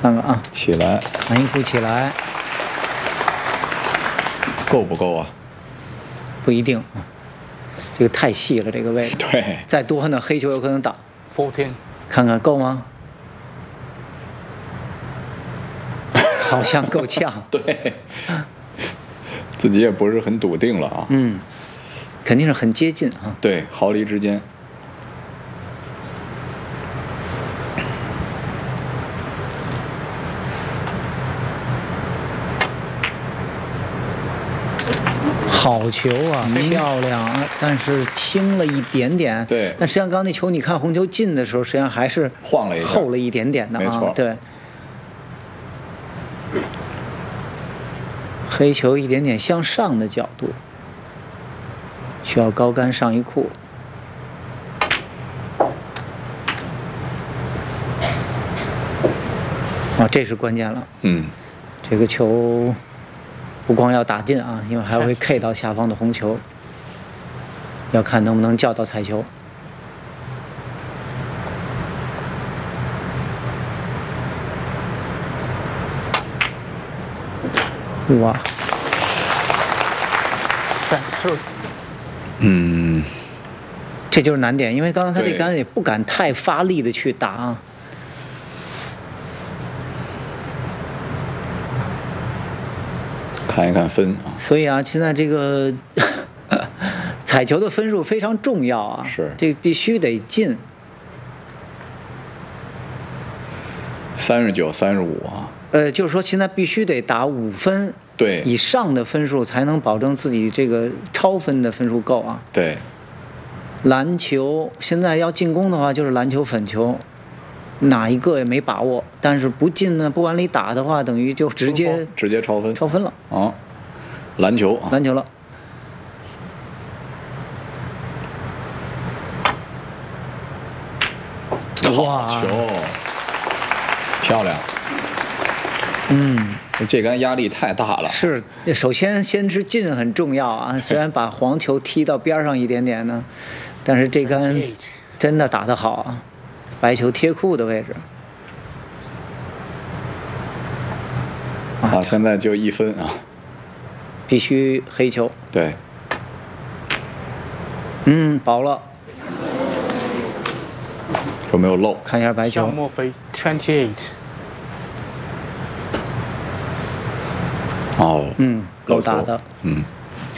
看看啊， 起来， 看一步起来， 够不够啊？ 不一定啊，这个太细了，这个位置。 对， 再多呢，黑球有可能挡。 14. 看看够吗？好像够呛。 对，自己也不是很笃定了啊。 嗯，肯定是很接近啊。 对，毫厘之间。 好球啊，漂亮啊！但是轻了一点点。 对。 但实际上，刚刚那球，你看红球进的时候，实际上还是晃了一下， 厚了一点点的啊。 没错。 对。黑球一点点向上的角度，需要高杆上一库。啊，这是关键了。 嗯。 这个球。 不光要打进啊，因为还会 K 到下方的红球，要看能不能叫到彩球。哇！ 嗯， 这就是难点，因为刚刚他这杆也不敢太发力的去打啊。 看一看分啊， 所以啊，现在这个彩球的分数非常重要啊， 是这个必须得进。 39、35啊。 就是说现在必须得打5分对以上的分数，才能保证自己这个超分的分数够啊。 对。 篮球现在要进攻的话，就是篮球、粉球。 哪一个也没把握，但是不进呢，不往里打的话，等于就直接超分， 超分了啊！篮球啊， 篮球了， 好球，漂亮。 嗯， 这杆压力太大了。 是，首先先是进很重要啊，虽然把黄球踢到边上一点点呢，但是这杆真的打得好啊。 白球贴库的位置， 啊，现在就1分啊， 必须黑球。 对， 薄了， 有没有漏？ 看一下白球。 墨菲28。 哦， 够打的。